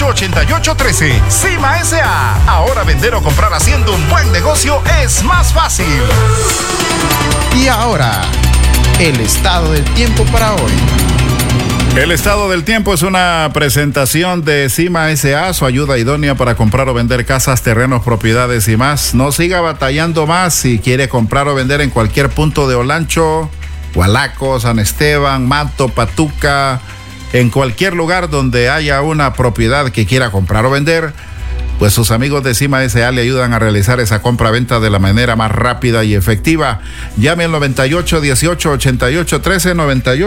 8813. Cima S.A. Ahora vender o comprar haciendo un buen negocio es más fácil. Y ahora, el estado del tiempo para hoy. El estado del tiempo es una presentación de Cima S.A., su ayuda idónea para comprar o vender casas, terrenos, propiedades y más. No siga batallando más si quiere comprar o vender en cualquier punto de Olancho, Hualaco, San Esteban, Mato, Patuca, en cualquier lugar donde haya una propiedad que quiera comprar o vender. Pues sus amigos de Cima S.A. le ayudan a realizar esa compra-venta de la manera más rápida y efectiva. Llame al 9818-8813,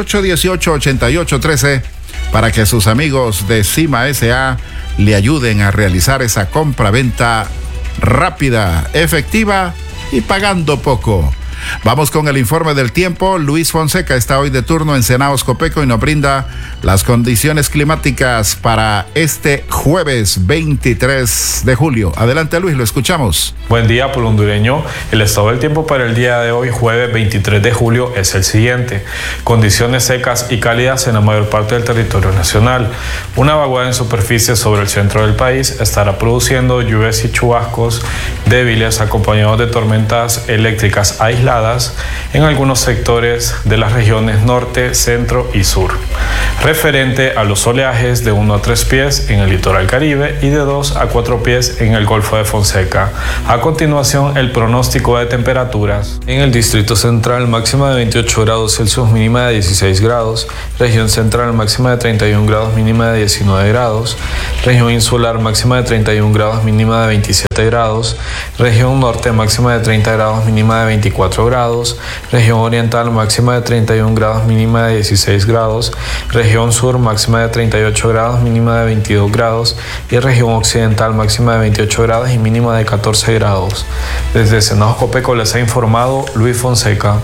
9818-8813, para que sus amigos de Cima S.A. le ayuden a realizar esa compra-venta rápida, efectiva y pagando poco. Vamos con el informe del tiempo. Luis Fonseca está hoy de turno en Senaos Copeco y nos brinda las condiciones climáticas para este jueves 23 de julio. Adelante, Luis, lo escuchamos. Buen día, pueblo hondureño. El estado del tiempo para el día de hoy, jueves 23 de julio, es el siguiente. Condiciones secas y cálidas en la mayor parte del territorio nacional. Una vaguada en superficie sobre el centro del país estará produciendo lluvias y chubascos débiles acompañados de tormentas eléctricas aisladas en algunos sectores de las regiones norte, centro y sur. Referente a los oleajes de 1 a 3 pies en el litoral caribe y de 2 a 4 pies en el Golfo de Fonseca. A continuación, el pronóstico de temperaturas. En el Distrito Central, máxima de 28 grados Celsius, mínima de 16 grados. Región Central, máxima de 31 grados, mínima de 19 grados. Región Insular, máxima de 31 grados, mínima de 27 grados. Región Norte, máxima de 30 grados, mínima de 24 grados. Región Oriental, máxima de 31 grados, mínima de 16 grados. Región Sur, máxima de 38 grados, mínima de 22 grados. Y región Occidental, máxima de 28 grados y mínima de 14 grados. Desde Senaos Copeco les ha informado Luis Fonseca.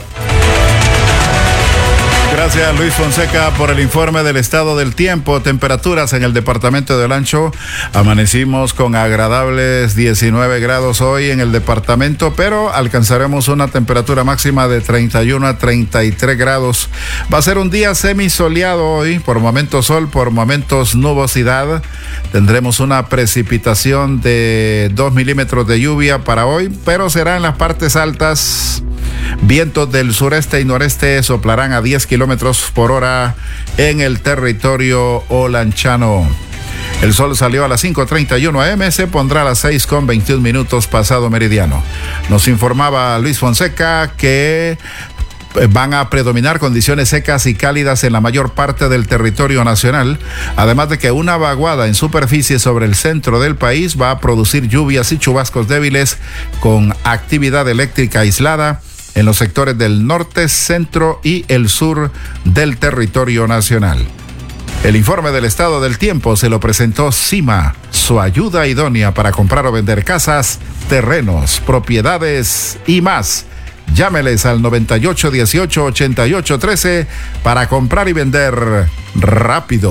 Gracias, Luis Fonseca, por el informe del estado del tiempo. Temperaturas en el departamento de Olancho. Amanecimos con agradables 19 grados hoy en el departamento, pero alcanzaremos una temperatura máxima de 31 a 33 grados. Va a ser un día semisoleado hoy, por momentos sol, por momentos nubosidad. Tendremos una precipitación de 2 milímetros de lluvia para hoy, pero será en las partes altas. Vientos del sureste y noreste soplarán a 10 kilómetros por hora en el territorio olanchano. El sol salió a las 5:31 am, se pondrá a las 6:21 pasado meridiano. Nos informaba Luis Fonseca que van a predominar condiciones secas y cálidas en la mayor parte del territorio nacional, además de que una vaguada en superficie sobre el centro del país va a producir lluvias y chubascos débiles con actividad eléctrica aislada en los sectores del norte, centro y el sur del territorio nacional. El informe del estado del tiempo se lo presentó Cima, su ayuda idónea para comprar o vender casas, terrenos, propiedades y más. Llámeles al 9818-8813 para comprar y vender rápido.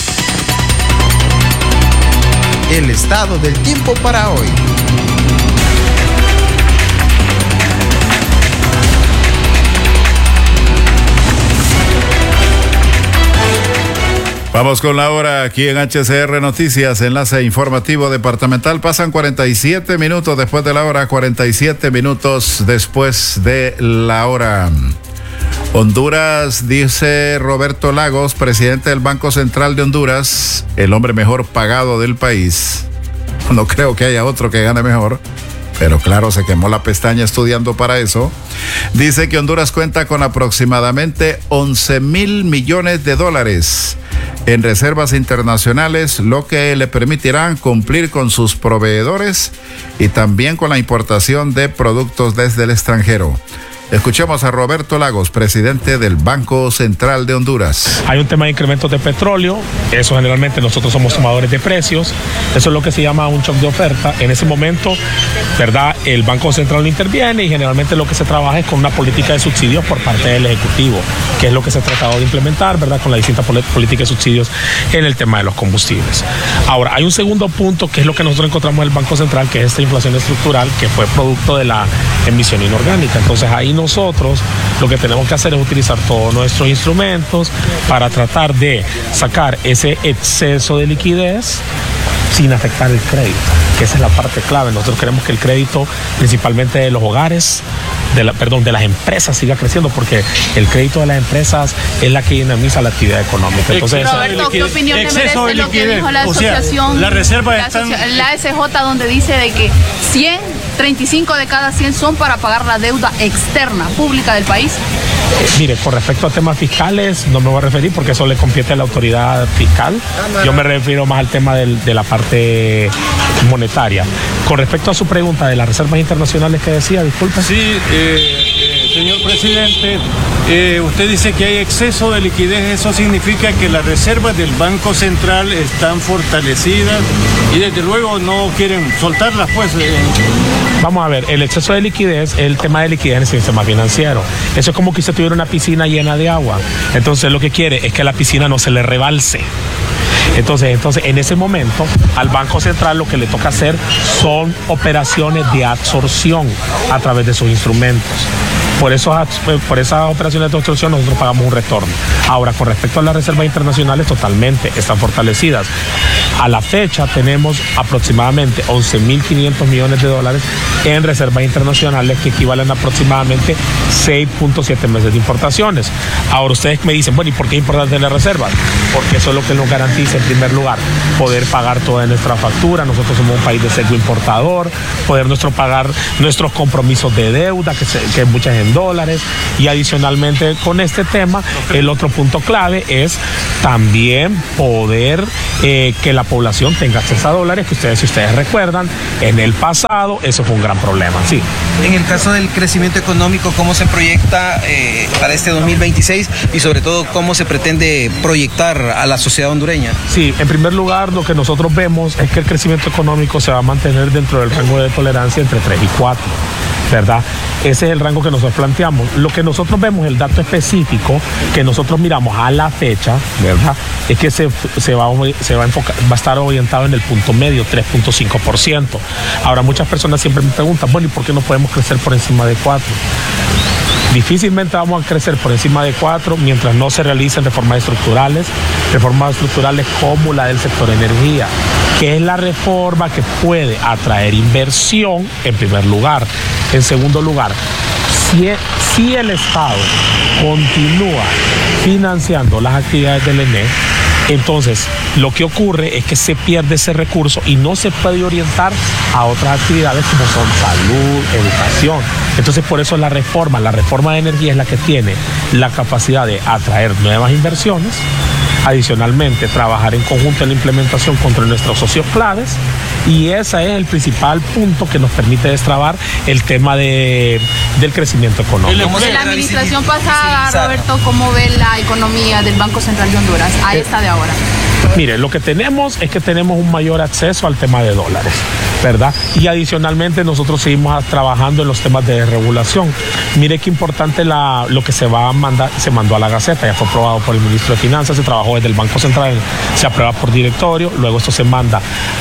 El estado del tiempo para hoy. Vamos con la hora aquí en HCR Noticias, enlace informativo departamental. Pasan 47 minutos después de la hora, 47 minutos después de la hora. Honduras, dice Roberto Lagos, presidente del Banco Central de Honduras, el hombre mejor pagado del país. No creo que haya otro que gane mejor, pero claro, se quemó la pestaña estudiando para eso. Dice que Honduras cuenta con aproximadamente 11,000 millones de dólares en reservas internacionales, lo que le permitirá cumplir con sus proveedores y también con la importación de productos desde el extranjero. Escuchemos a Roberto Lagos, presidente del Banco Central de Honduras. Hay un tema de incrementos de petróleo, eso generalmente nosotros somos tomadores de precios, eso es lo que se llama un shock de oferta. En ese momento, ¿verdad?, el Banco Central no interviene y generalmente lo que se trabaja es con una política de subsidios por parte del Ejecutivo, que es lo que se ha tratado de implementar, ¿verdad?, con la distinta política de subsidios en el tema de los combustibles. Ahora, hay un segundo punto que es lo que nosotros encontramos en el Banco Central, que es esta inflación estructural que fue producto de la emisión inorgánica. Entonces ahí nosotros lo que tenemos que hacer es utilizar todos nuestros instrumentos para tratar de sacar ese exceso de liquidez sin afectar el crédito, que esa es la parte clave. Nosotros queremos que el crédito, principalmente de los hogares, de las empresas, siga creciendo, porque el crédito de las empresas es la que dinamiza la actividad económica. Entonces, Roberto, ¿qué opinión le merece lo que dijo la asociación, la SJ, donde dice de que 35 de cada 100 son para pagar la deuda externa pública del país? Mire, con respecto a temas fiscales, no me voy a referir porque eso le compete a la autoridad fiscal. Yo me refiero más al tema de la parte monetaria. Con respecto a su pregunta de las reservas internacionales que decía, disculpe. Sí, señor presidente, usted dice que hay exceso de liquidez. Eso significa que las reservas del Banco Central están fortalecidas y desde luego no quieren soltarlas, pues. Vamos a ver, el exceso de liquidez es el tema de liquidez en el sistema financiero. Eso es como que usted tuviera una piscina llena de agua. Entonces lo que quiere es que la piscina no se le rebalse. Entonces, en ese momento, al Banco Central lo que le toca hacer son operaciones de absorción a través de sus instrumentos. Por esas operaciones de absorción nosotros pagamos un retorno. Ahora, con respecto a las reservas internacionales, totalmente están fortalecidas. A la fecha tenemos aproximadamente 11.500 millones de dólares en reservas internacionales, que equivalen a aproximadamente 6.7 meses de importaciones. Ahora ustedes me dicen, bueno, ¿y por qué es importante tener reservas? Porque eso es lo que nos garantiza, en primer lugar, poder pagar toda nuestra factura. Nosotros somos un país de seco importador, poder pagar nuestros compromisos de deuda, que muchas en dólares, y adicionalmente con este tema, el otro punto clave es también poder que la población tenga acceso a dólares, que si ustedes recuerdan, en el pasado eso fue un gran problema. Sí. En el caso del crecimiento económico, ¿cómo se proyecta para este 2026 y sobre todo cómo se pretende proyectar a la sociedad hondureña? Sí, en primer lugar, lo que nosotros vemos es que el crecimiento económico se va a mantener dentro del rango de tolerancia entre 3 y 4, ¿verdad? Ese es el rango que nosotros planteamos. Lo que nosotros vemos, el dato específico que nosotros miramos a la fecha, ¿verdad?, es que se va a estar orientado en el punto medio, 3.5%. Ahora, muchas personas siempre me preguntan, bueno, ¿y por qué no podemos crecer por encima de 4? Difícilmente vamos a crecer por encima de 4 mientras no se realicen reformas estructurales como la del sector energía, que es la reforma que puede atraer inversión en primer lugar. En segundo lugar, si el Estado continúa financiando las actividades del ENE, entonces lo que ocurre es que se pierde ese recurso y no se puede orientar a otras actividades como son salud, educación. Entonces, por eso la reforma de energía es la que tiene la capacidad de atraer nuevas inversiones. Adicionalmente, trabajar en conjunto en la implementación contra nuestros socios claves, y ese es el principal punto que nos permite destrabar el tema del crecimiento económico. En la administración pasada, Roberto, ¿cómo ve la economía del Banco Central de Honduras a esta de ahora? Mire, lo que tenemos es que tenemos un mayor acceso al tema de dólares, ¿verdad? Y adicionalmente nosotros seguimos trabajando en los temas de regulación. Mire qué importante lo que se mandó a la Gaceta, ya fue aprobado por el ministro de Finanzas, se trabajó desde el Banco Central, se aprueba por directorio, luego esto se manda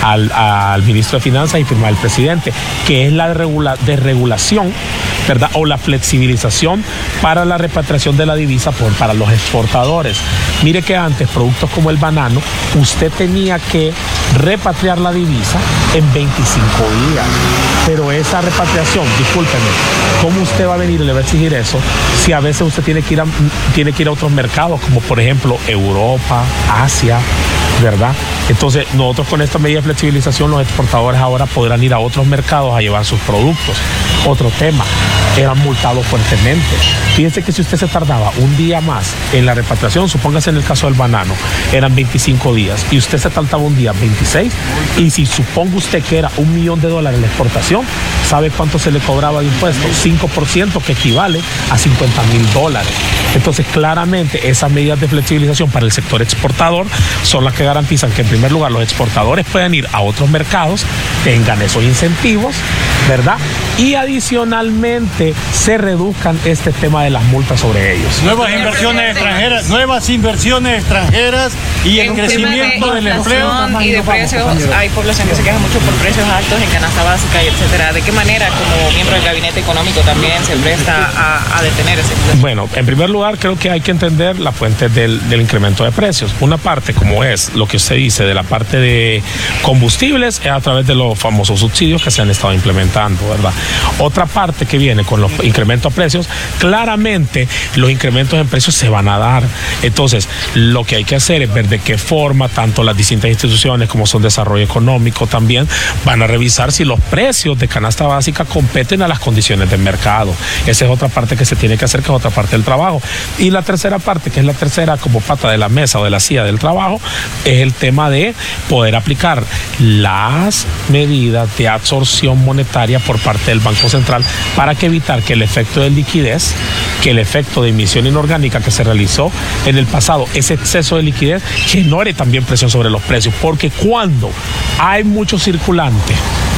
al ministro de Finanzas y firma el presidente, que es la desregulación, ¿verdad?, o la flexibilización para la repatriación de la divisa para los exportadores. Mire que antes, productos como el banano, usted tenía que repatriar la divisa en 25 días. Pero esa repatriación, discúlpeme, ¿cómo usted va a venir y le va a exigir eso si a veces usted tiene que ir a otros mercados, como por ejemplo Europa, Asia, ¿verdad? Entonces, nosotros con esta medida de flexibilización, los exportadores ahora podrán ir a otros mercados a llevar sus productos. Otro tema, eran multados fuertemente. Fíjense que si usted se tardaba un día más en la repatriación, supóngase en el caso del banano, eran 25 días, y usted se tardaba un día, 26, y si suponga usted que era $1 millón la exportación, ¿sabe cuánto se le cobraba de impuestos? 5%, que equivale a $50,000. Entonces, claramente, esas medidas de flexibilización para el sector exportador son las que garantizan que, en primer lugar, los exportadores puedan ir a otros mercados, tengan esos incentivos, ¿verdad? Y adicionalmente se reduzcan este tema de las multas sobre ellos. Nuevas inversiones extranjeras y el crecimiento del empleo. Y de precios, hay población que se queja mucho por precios altos en canasta básica y etcétera. ¿De qué manera, como miembro del gabinete económico, también se presta a detener ese proceso? Bueno, en primer lugar, creo que hay que entender la fuente del incremento de precios. Una parte, como es lo que usted dice de la parte de combustibles es a través de los famosos subsidios que se han estado implementando, ¿verdad? Otra parte que viene con los incrementos a precios, claramente los incrementos en precios se van a dar. Entonces, lo que hay que hacer es ver de qué forma tanto las distintas instituciones como son desarrollo económico también van a revisar si los precios de canasta básica competen a las condiciones del mercado. Esa es otra parte que se tiene que hacer, que es otra parte del trabajo. Y la tercera parte, que es la tercera como pata de la mesa o de la silla del trabajo, es el tema de poder aplicar las medidas de absorción monetaria por parte del Banco Central para que evitar que el efecto de liquidez, que el efecto de emisión inorgánica que se realizó en el pasado, ese exceso de liquidez, genere también presión sobre los precios, porque cuando hay mucho circulante,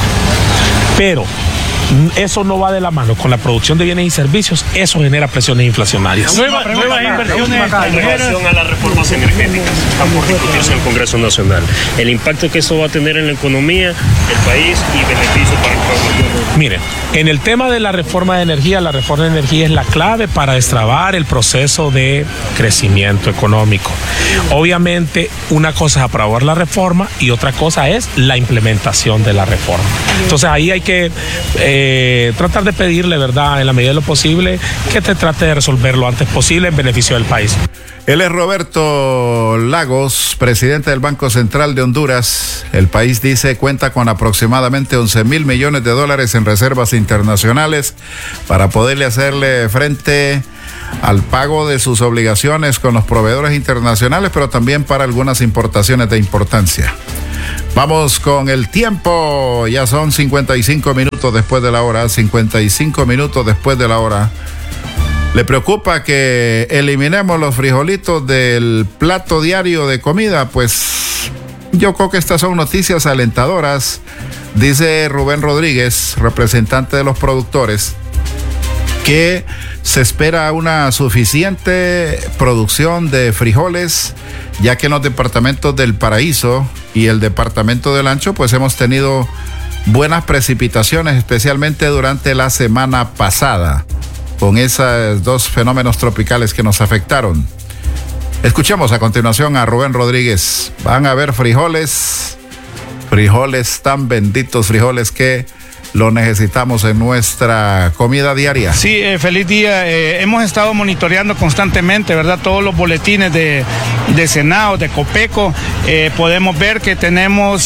pero eso no va de la mano con la producción de bienes y servicios, eso genera presiones inflacionarias. Nuevas inversiones en relación a las reformas energéticas están por discutirse en el Congreso Nacional. El impacto que eso va a tener en la economía del país y beneficio para el pueblo. Miren, en el tema de la reforma de energía, la reforma de energía es la clave para destrabar el proceso de crecimiento económico. Obviamente, una cosa es aprobar la reforma y otra cosa es la implementación de la reforma. Entonces ahí hay que tratar de pedirle, ¿verdad?, en la medida de lo posible, que te trate de resolver lo antes posible en beneficio del país. Él es Roberto Lagos, presidente del Banco Central de Honduras. El país, dice, cuenta con aproximadamente 11,000 millones de dólares en reservas internacionales para poderle hacerle frente al pago de sus obligaciones con los proveedores internacionales, pero también para algunas importaciones de importancia. Vamos con el tiempo. Ya son 55 minutos después de la hora. 55 minutos después de la hora. ¿Le preocupa que eliminemos los frijolitos del plato diario de comida? Pues yo creo que estas son noticias alentadoras, dice Rubén Rodríguez, representante de los productores, que se espera una suficiente producción de frijoles, ya que en los departamentos del Paraíso y el departamento del Ancho, pues hemos tenido buenas precipitaciones, especialmente durante la semana pasada, con esos dos fenómenos tropicales que nos afectaron. Escuchemos a continuación a Rubén Rodríguez. Van a haber frijoles tan benditos, frijoles que lo necesitamos en nuestra comida diaria. Sí, feliz día. Hemos estado monitoreando constantemente, ¿verdad?, todos los boletines de Senado, de Copeco. Podemos ver que tenemos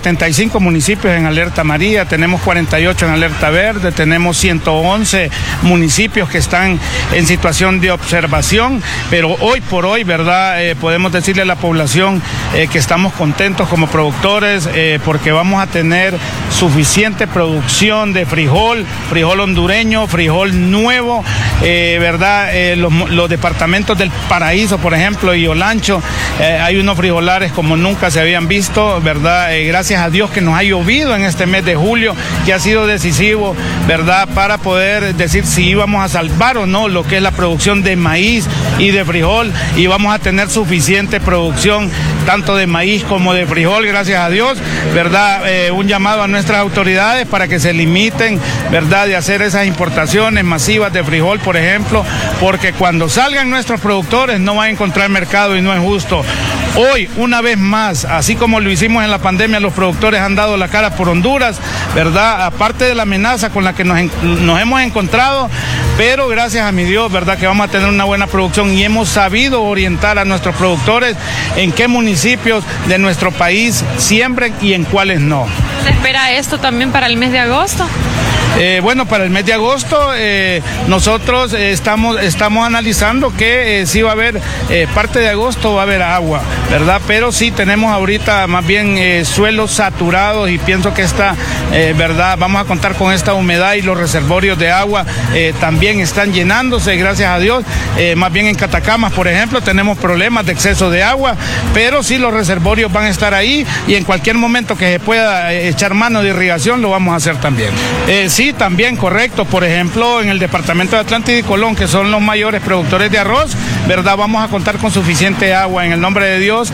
75 municipios en alerta amarilla, tenemos 48 en alerta verde, tenemos 111 municipios que están en situación de observación, pero hoy por hoy, ¿verdad?, podemos decirle a la población que estamos contentos como productores porque vamos a tener suficiente producción de frijol hondureño, frijol nuevo, ¿verdad? Los departamentos del Paraíso, por ejemplo, y Olancho, hay unos frijolares como nunca se habían visto, ¿verdad? Gracias a Dios que nos ha llovido en este mes de julio, que ha sido decisivo, ¿verdad?, para poder decir si íbamos a salvar o no lo que es la producción de maíz y de frijol, y vamos a tener suficiente producción tanto de maíz como de frijol, gracias a Dios, ¿verdad? Un llamado a nuestras autoridades para que se limiten, ¿verdad?, de hacer esas importaciones masivas de frijol, por ejemplo, porque cuando salgan nuestros productores no van a encontrar mercado y no es justo. Hoy, una vez más, así como lo hicimos en la pandemia, los productores han dado la cara por Honduras, ¿verdad?, aparte de la amenaza con la que nos hemos encontrado, pero gracias a mi Dios, ¿verdad?, que vamos a tener una buena producción y hemos sabido orientar a nuestros productores en qué municipios de nuestro país siembren y en cuáles no. ¿Se espera esto también para el mes de agosto? Bueno, para el mes de agosto nosotros estamos analizando que sí va a haber, parte de agosto va a haber agua, ¿verdad? Pero sí tenemos ahorita más bien suelos saturados y pienso que ¿verdad?, vamos a contar con esta humedad y los reservorios de agua también están llenándose, gracias a Dios. Más bien en Catacamas, por ejemplo, tenemos problemas de exceso de agua, pero sí los reservorios van a estar ahí y en cualquier momento que se pueda echar mano de irrigación lo vamos a hacer también. Sí, también, correcto. Por ejemplo, en el departamento de Atlántida y Colón, que son los mayores productores de arroz, ¿verdad?, vamos a contar con suficiente agua en el nombre de Dios,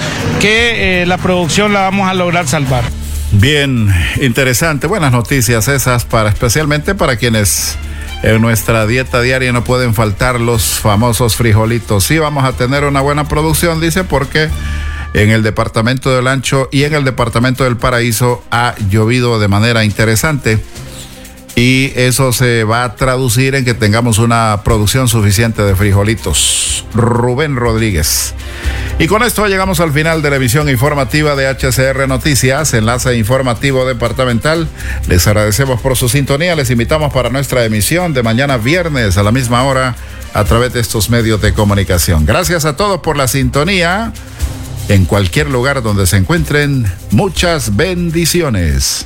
que la producción la vamos a lograr salvar. Bien, interesante. Buenas noticias esas, especialmente para quienes en nuestra dieta diaria no pueden faltar los famosos frijolitos. Sí, vamos a tener una buena producción, dice, porque En el departamento del Ancho y en el departamento del Paraíso ha llovido de manera interesante y eso se va a traducir en que tengamos una producción suficiente de frijolitos. Rubén Rodríguez. Y con esto llegamos al final de la emisión informativa de HCR Noticias, enlace informativo departamental. Les agradecemos por su sintonía. Les invitamos para nuestra emisión de mañana viernes a la misma hora a través de estos medios de comunicación. Gracias a todos por la sintonía. En cualquier lugar donde se encuentren, muchas bendiciones.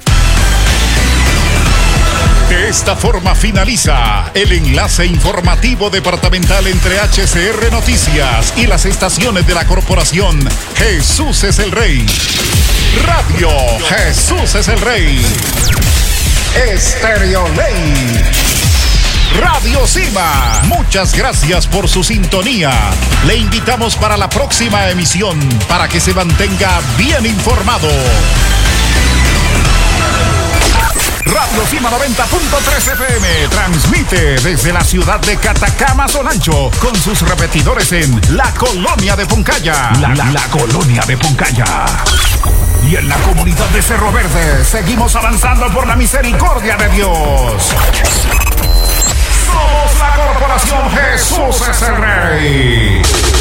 De esta forma finaliza el enlace informativo departamental entre HCR Noticias y las estaciones de la corporación Jesús es el Rey. Radio Jesús es el Rey. Estéreo Ley. Radio Cima. Muchas gracias por su sintonía. Le invitamos para la próxima emisión para que se mantenga bien informado. Radio Cima 90.3 FM transmite desde la ciudad de Catacama, Olancho, con sus repetidores en la colonia de Puncaya. La colonia de Puncaya. Y en la comunidad de Cerro Verde seguimos avanzando por la misericordia de Dios. Somos la corporación Jesús es el Rey.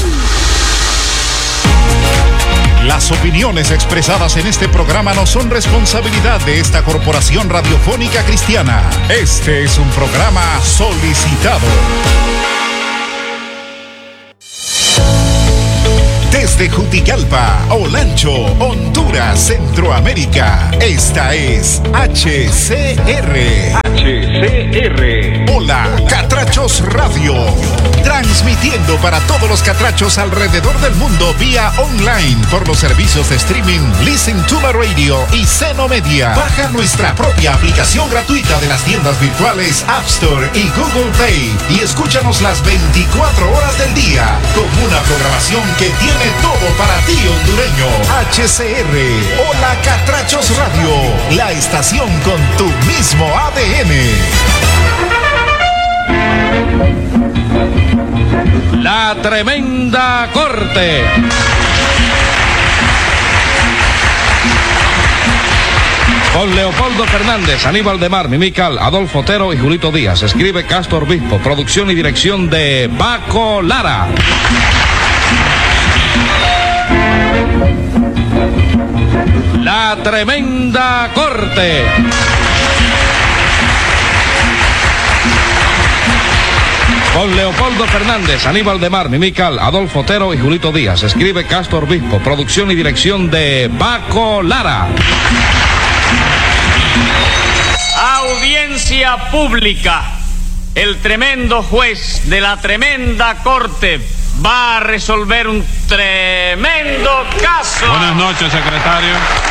Las opiniones expresadas en este programa no son responsabilidad de esta corporación radiofónica cristiana. Este es un programa solicitado. Desde Jutigalpa, Olancho, Honduras, Centroamérica. Esta es HCR. Hola, Catrachos Radio. Transmitiendo para todos los catrachos alrededor del mundo vía online por los servicios de streaming Listen to My Radio y Seno Media. Baja nuestra propia aplicación gratuita de las tiendas virtuales App Store y Google Play y escúchanos las 24 horas del día con una programación que tiene todo para ti, hondureño. HCR, Hola Catrachos Radio, la estación con tu mismo ADN. La Tremenda Corte. Con Leopoldo Fernández, Aníbal de Mar, Mimical, Adolfo Otero y Julito Díaz. Escribe Castro Obispo. Producción y dirección de Paco Lara. La Tremenda Corte. Con Leopoldo Fernández, Aníbal de Mar, Mimical, Adolfo Otero y Julito Díaz. Escribe Castro Obispo. Producción y dirección de Paco Lara. Audiencia pública. El tremendo juez de la tremenda corte va a resolver un tremendo caso. Buenas noches, secretario.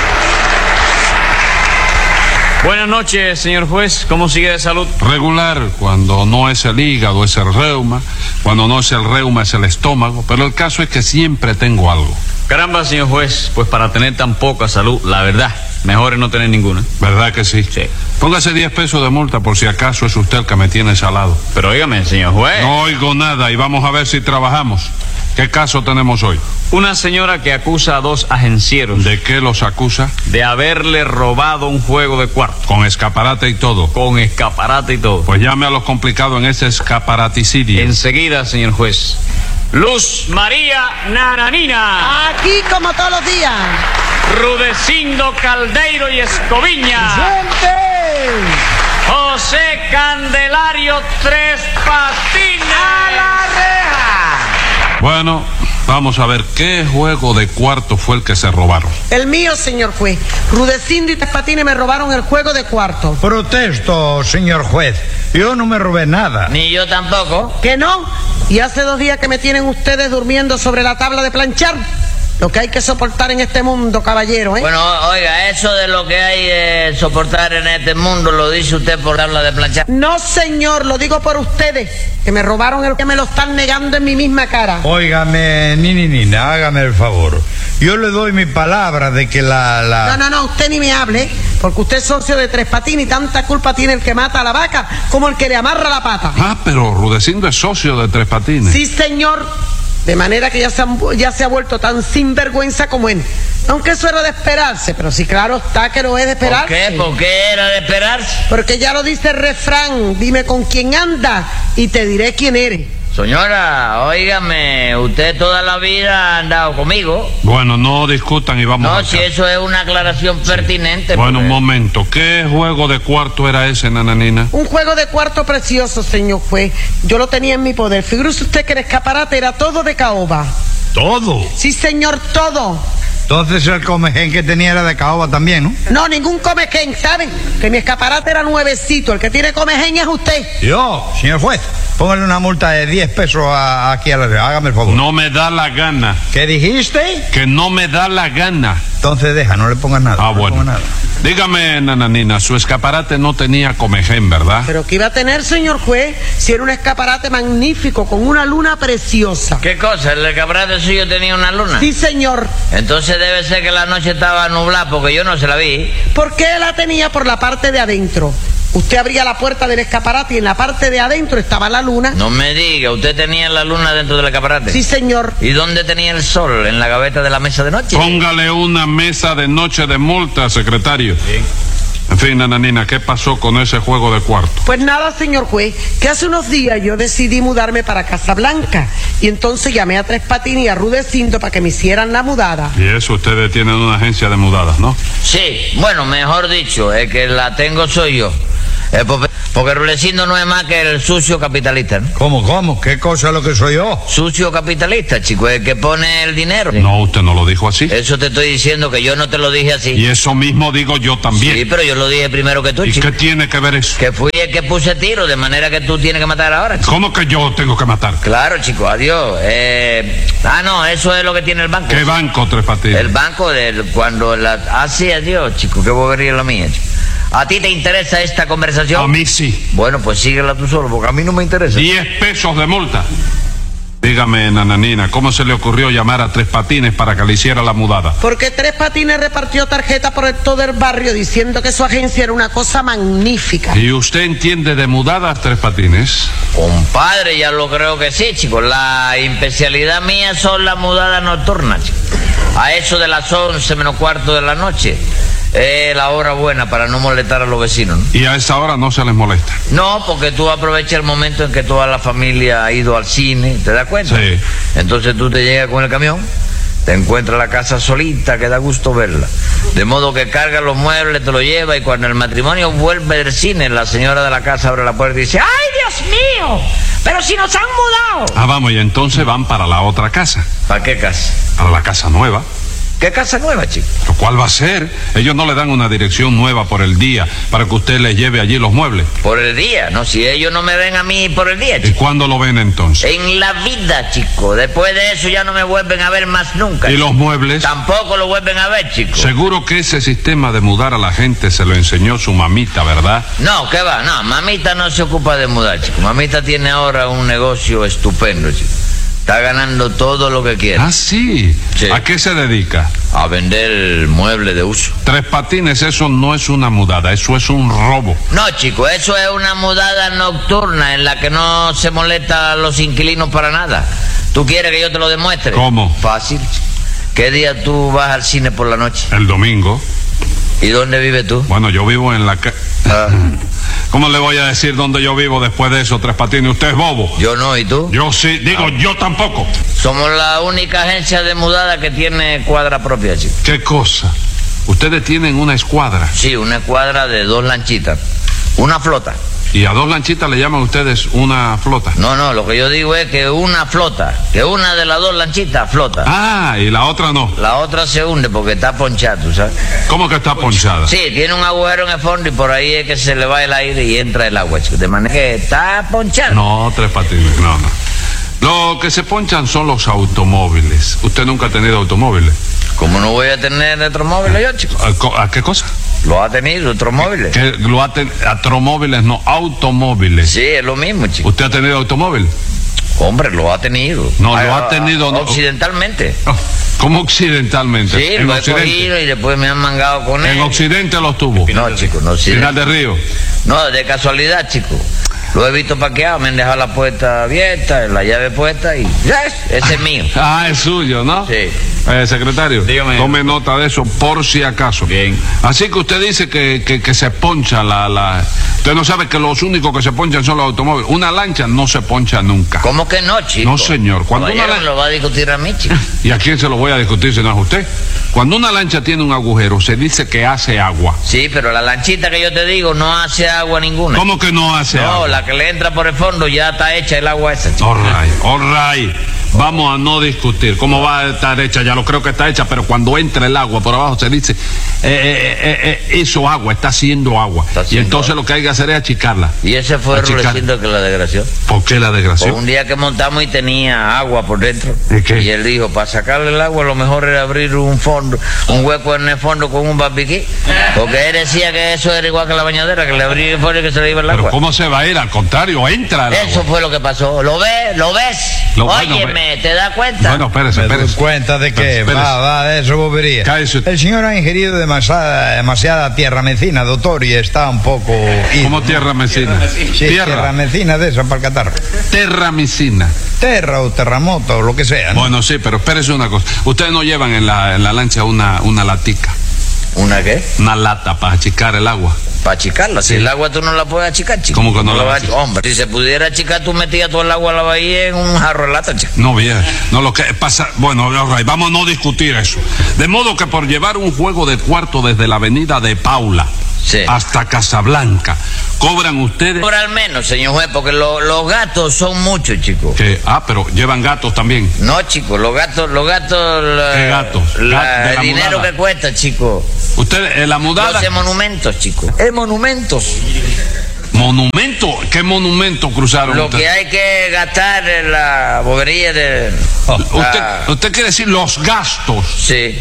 Buenas noches, señor juez. ¿Cómo sigue de salud? Regular, cuando no es el hígado, es el reuma. Cuando no es el reuma, es el estómago. Pero el caso es que siempre tengo algo. Caramba, señor juez, pues para tener tan poca salud, la verdad, mejor es no tener ninguna. ¿Verdad que sí? Sí. Póngase 10 pesos de multa por si acaso es usted el que me tiene salado. Pero óigame, señor juez. No oigo nada y vamos a ver si trabajamos. ¿Qué caso tenemos hoy? Una señora que acusa a 2 agencieros. ¿De qué los acusa? De haberle robado un juego de cuarto. Con escaparate y todo. Con escaparate y todo. Pues llame a los complicados en ese escaparaticidio. Enseguida, señor juez. Luz María Nananina. Aquí como todos los días. Rudecindo Caldeiro y Escoviña. ¡Gente! José Candelario Tres Patines. ¡A la reja! Bueno, vamos a ver qué juego de cuarto fue el que se robaron. El mío, señor juez. Rudecindo y Tres Patines me robaron el juego de cuarto. Protesto, señor juez. Yo no me robé nada. Ni yo tampoco. ¿Que no? Y hace 2 días que me tienen ustedes durmiendo sobre la tabla de planchar. Lo que hay que soportar en este mundo, caballero, ¿eh? Bueno, oiga, eso de lo que hay que soportar en este mundo, ¿lo dice usted por tabla de planchar? No, señor, lo digo por ustedes, que me robaron el que me lo están negando en mi misma cara. Óigame, Nina, hágame el favor. Yo le doy mi palabra de que No, usted ni me hable, porque usted es socio de Tres Patines y tanta culpa tiene el que mata a la vaca como el que le amarra la pata. Ah, pero Rudecindo es socio de Tres Patines. Sí, señor. De manera que ya se ha vuelto tan sinvergüenza como él. Aunque eso era de esperarse, pero sí, claro está que no es de esperarse. ¿Por qué era de esperarse? Porque ya lo dice el refrán, dime con quién anda y te diré quién eres. Señora, óigame, usted toda la vida ha andado conmigo. Bueno, no discutan y vamos No, acá. si eso es una aclaración pertinente. Bueno, un pues. momento, ¿qué juego de cuarto era ese, nananina? Un juego de cuarto precioso, señor juez. Yo lo tenía en mi poder. Figúrese usted que el escaparate era todo de caoba. ¿Todo? Sí, señor, todo. Entonces el comején que tenía era de caoba también, ¿no? No, ningún comején, ¿saben? Que mi escaparate era nuevecito. El que tiene comején es usted. Yo, señor juez, póngale una multa de 10 pesos aquí a la... Hágame el favor. No me da la gana. ¿Qué dijiste? Que no me da la gana. Entonces deja, no le pongas nada. Ah, bueno. Dígame, nananina, su escaparate no tenía comején, ¿verdad? ¿Pero qué iba a tener, señor juez? Si era un escaparate magnífico, con una luna preciosa. ¿Qué cosa? ¿El escaparate suyo tenía una luna? Sí, señor. Entonces debe ser que la noche estaba nublada, porque yo no se la vi. ¿Por qué la tenía por la parte de adentro? Usted abría la puerta del escaparate y en la parte de adentro estaba la luna. No me diga, ¿usted tenía la luna dentro del escaparate? Sí, señor. ¿Y dónde tenía el sol? ¿En la gaveta de la mesa de noche? Póngale una mesa de noche de multa, secretario. Bien. En fin, nananina, ¿qué pasó con ese juego de cuarto? Pues nada, señor juez, que hace unos días yo decidí mudarme para Casablanca y entonces llamé a Tres Patines y a Rudecindo para que me hicieran la mudada. Y eso, ustedes tienen una agencia de mudadas, ¿no? Sí, bueno, mejor dicho, el que la tengo soy yo. Porque Rudecindo no es más que el sucio capitalista, ¿no? ¿Cómo? ¿Qué cosa es lo que soy yo? Sucio capitalista, chico, el que pone el dinero. No, usted no lo dijo así. Eso te estoy diciendo, que yo no te lo dije así. Y eso mismo digo yo también. Sí, pero yo lo dije primero que tú, ¿Y chico. qué tiene que ver eso? Que fui el que puse tiro, de manera que tú tienes que matar ahora, chico. ¿Cómo que yo tengo que matar? Claro, chico, adiós. No, eso es lo que tiene el banco. ¿Qué banco, Tres Patines? El banco cuando la... Ah, sí, adiós, chico, qué bobería es la mía, chico. ¿A ti te interesa esta conversación? A mí sí. Bueno, pues síguela tú solo, porque a mí no me interesa. 10 pesos de multa. Dígame, nananina, ¿cómo se le ocurrió llamar a Tres Patines para que le hiciera la mudada? Porque Tres Patines repartió tarjeta por todo el barrio diciendo que su agencia era una cosa magnífica. ¿Y usted entiende de mudadas, Tres Patines? Compadre, ya lo creo que sí, chicos. La especialidad mía son las mudadas nocturnas, chicos. A eso de las 11 menos cuarto de la noche. La hora buena para no molestar a los vecinos, ¿no? ¿Y a esa hora no se les molesta? No, porque tú aprovechas el momento en que toda la familia ha ido al cine, ¿te das cuenta? Sí. Entonces tú te llegas con el camión, te encuentras la casa solita, que da gusto verla. De modo que cargas los muebles, te lo lleva, y cuando el matrimonio vuelve del cine, la señora de la casa abre la puerta y dice: ¡ay, Dios mío! ¡Pero si nos han mudado! Ah, vamos, y entonces van para la otra casa. ¿Para qué casa? Para la casa nueva. ¿Qué casa nueva, chico? ¿Pero cuál va a ser? Ellos no le dan una dirección nueva por el día para que usted les lleve allí los muebles. Por el día, no, si ellos no me ven a mí por el día, ¿Y chico. cuándo lo ven entonces? En la vida, chico. Después de eso ya no me vuelven a ver más nunca. ¿Y chico. los muebles? Tampoco lo vuelven a ver, chico. Seguro que ese sistema de mudar a la gente se lo enseñó su mamita, ¿verdad? No, ¿qué va? No, mamita no se ocupa de mudar, chico. Mamita tiene ahora un negocio estupendo, chico. Está ganando todo lo que quiere. Ah, sí. Sí. ¿A qué se dedica? A vender muebles de uso. Tres Patines, eso no es una mudada, eso es un robo. No, chico, eso es una mudada nocturna en la que no se molesta a los inquilinos para nada. ¿Tú quieres que yo te lo demuestre? ¿Cómo? Fácil. ¿Qué día tú vas al cine por la noche? El domingo. ¿Y dónde vives tú? Bueno, yo vivo en la calle. ¿Cómo le voy a decir dónde yo vivo después de eso, Tres Patines? ¿Usted es bobo? Yo no, ¿y tú? Yo sí, digo, yo tampoco. Somos la única agencia de mudada que tiene cuadra propia, chico. ¿Qué cosa? Ustedes tienen una escuadra. Sí, una escuadra de 2 lanchitas. Una flota. ¿Y a 2 lanchitas le llaman ustedes una flota? No, lo que yo digo es que una flota. Que una de las 2 lanchitas flota. Ah, y la otra no. La otra se hunde porque está ponchada, ¿tú sabes? ¿Cómo que está ponchada? Sí, tiene un agujero en el fondo y por ahí es que se le va el aire y entra el agua, chico. De manera que está ponchada. No, Tres Patines, no. Lo que se ponchan son los automóviles. ¿Usted nunca ha tenido automóviles? ¿Cómo no voy a tener automóviles yo, chico? ¿A qué cosa? Lo ha tenido, automóviles. ¿Qué? Automóviles, no, automóviles. Sí, es lo mismo, chico. ¿Usted ha tenido automóvil? Hombre, lo ha tenido. No, lo ha tenido... Occidentalmente. ¿Cómo occidentalmente? Sí, lo he cogido y después me han mangado con él. ¿En Occidente los tuvo? No, chico, no. ¿Final de Río? No, de casualidad, chico. Lo he visto parqueado, me han dejado la puerta abierta, la llave puesta y ese es mío. Es suyo, ¿no? Sí. Secretario, dígame. Tome nota de eso por si acaso. Bien. Así que usted dice que se poncha Usted no sabe que los únicos que se ponchan son los automóviles. Una lancha no se poncha nunca. ¿Cómo que no, chico? No, señor. Cuando me lo va a discutir a mí, chico. ¿Y a quién se lo voy a discutir si no es a usted? Cuando una lancha tiene un agujero, se dice que hace agua. Sí, pero la lanchita que yo te digo no hace agua ninguna. ¿Cómo que no hace agua? No, la que le entra por el fondo ya está hecha el agua esa, chico. All right. Vamos a no discutir. ¿Cómo va a estar hecha? Ya lo creo que está hecha, pero cuando entra el agua por abajo se dice, eso agua, está haciendo agua. Y entonces lo que hay que hacer es achicarla. Y ese fue el recinto que la desgració. ¿Por qué la desgració? Pues un día que montamos y tenía agua por dentro. ¿Y qué? Y él dijo, para sacarle el agua lo mejor era abrir un hueco en el fondo con un barbiquí. Porque él decía que eso era igual que la bañadera, que le abría el fondo y que se le iba el agua. ¿Pero cómo se va a ir? Al contrario, entra el agua. Eso fue lo que pasó. ¿Lo ves? Óyeme, ¿te das cuenta? Bueno, espérese. ¿Me doy cuenta de que va de eso bobería? El señor ha ingerido demasiada tierra mecina, doctor, y está un poco... ¿Cómo tierra mecina? Sí, tierra mecina de esa para el catarro. Terra mecina. Terra o terremoto o lo que sea, ¿no? Bueno, sí, pero espérese una cosa. Ustedes no llevan en la lancha una latica. ¿Una qué? Una lata para achicar el agua. ¿Para achicarla? Sí. Si el agua tú no la puedes achicar, chico. ¿Cómo que no la vas a achicar? Hombre, si se pudiera achicar, tú metías todo el agua a la bahía en un jarro de lata, chico. No, bien. No, lo que pasa... Bueno, vamos a no discutir eso. De modo que por llevar un juego de cuarto desde la avenida de Paula hasta Casablanca, ¿cobran ustedes? Cobran menos, señor juez, porque los gatos son muchos, chicos. Pero llevan gatos también. No, chicos, los gatos... ¿Qué gatos? El dinero que cuesta, chico. ¿Usted, la mudada? Los monumentos, chicos. Monumentos. ¿Monumento? ¿Qué monumento cruzaron? Lo que hay que gastar en la bobería de... ¿Usted quiere decir los gastos? Sí.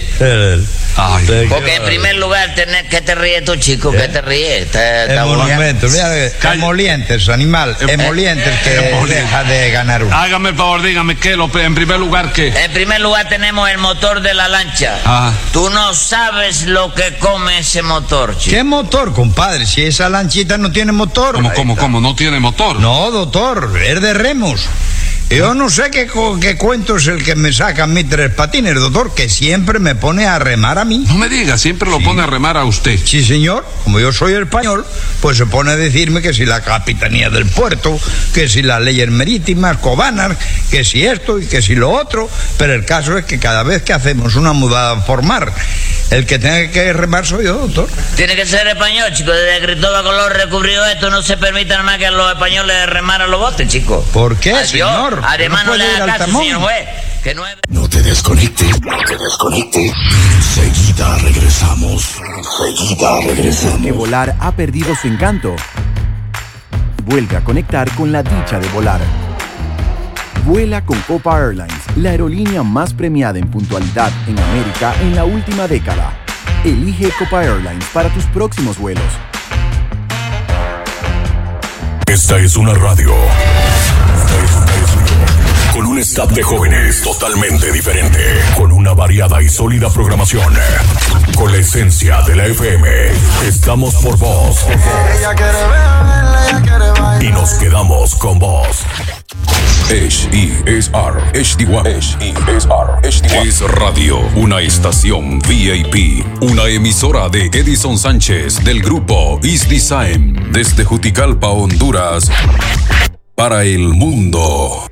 Ay. Porque en primer lugar, ¿qué te ríes tú, chico? ¿Qué te ríes? Emolumentos, mira, emolientes, animal, emolientes que deja de ganar uno. Hágame el favor, dígame, ¿qué? En primer lugar, ¿qué? En primer lugar tenemos el motor de la lancha. Tú no sabes lo que come ese motor, chico. ¿Qué motor, compadre? Si esa lanchita no tiene motor. ¿Cómo? ¿No tiene motor? No, doctor, es de remos. Yo no sé qué cuento es el que me saca a mí 3 patines, doctor, que siempre me pone a remar a mí. No me diga, siempre lo pone a remar a usted. Sí, señor. Como yo soy español, pues se pone a decirme que si la capitanía del puerto, que si las leyes marítimas, cobanas, que si esto y que si lo otro. Pero el caso es que cada vez que hacemos una mudada por mar, el que tenga que remar soy yo, doctor. Tiene que ser español, chico. Desde que Cristóbal Colón recubrió esto, no se permite nada más que a los españoles remar a los botes, chico. ¿Por qué, señor? Además, no le haga caso, señor juez. No te desconecte. Enseguida regresamos. Que volar ha perdido su encanto. Vuelve a conectar con la dicha de volar. Vuela con Copa Airlines, la aerolínea más premiada en puntualidad en América en la última década. Elige Copa Airlines para tus próximos vuelos. Esta es una radio. Con un staff de jóvenes totalmente diferente. Con una variada y sólida programación. Con la esencia de la FM. Estamos por vos. Y nos quedamos con vos. HESR Es Radio, una estación VIP, una emisora de Edison Sánchez del grupo East Design desde Juticalpa, Honduras, para el mundo.